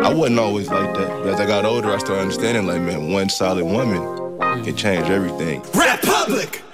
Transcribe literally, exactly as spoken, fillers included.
I wasn't always like that. But as I got older, I started understanding, like, man, one solid woman can change everything. Rap Public!